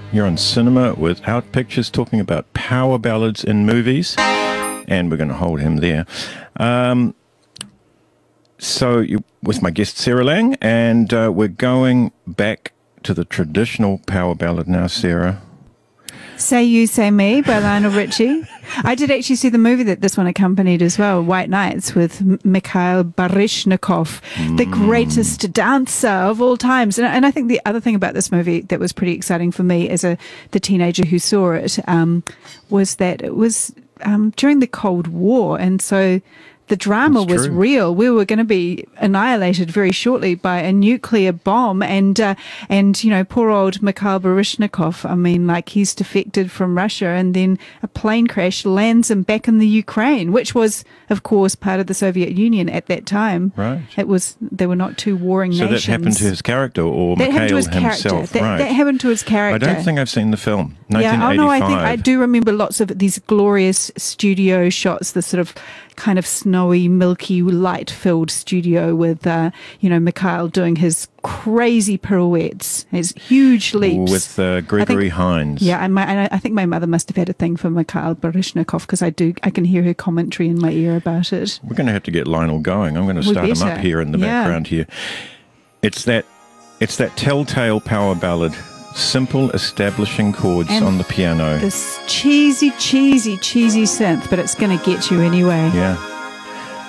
You're on Cinema Without Pictures, talking about power ballads in movies, and we're going to hold him there. So you with my guest Sarah Lang, and we're going back to the traditional power ballad now, Sarah. Say You, Say Me by Lionel Richie. I did actually see the movie that this one accompanied as well, White Nights, with Mikhail Baryshnikov, the greatest dancer of all times. And I think the other thing about this movie that was pretty exciting for me as the teenager who saw it was that it was during the Cold War. And so the drama was real. We were going to be annihilated very shortly by a nuclear bomb, and you know, poor old Mikhail Baryshnikov. I mean, like, he's defected from Russia, and then a plane crash lands him back in the Ukraine, which was, of course, part of the Soviet Union at that time. Right. They were not two warring nations. So that happened to his character, or that Mikhail himself. Right. That happened to his character. I don't think I've seen the film. 1985. Yeah, oh no, I think I do remember lots of these glorious studio shots, the sort of kind of snowy, milky, light-filled studio with, you know, Mikhail doing his crazy pirouettes, his huge leaps. With Gregory Hines. Yeah, and I think my mother must have had a thing for Mikhail Baryshnikov, because I can hear her commentary in my ear about it. We're going to have to get Lionel going. I'm going to start him up here in the background here. It's that telltale power ballad. Simple establishing chords and on the piano. This cheesy synth, but it's going to get you anyway. Yeah.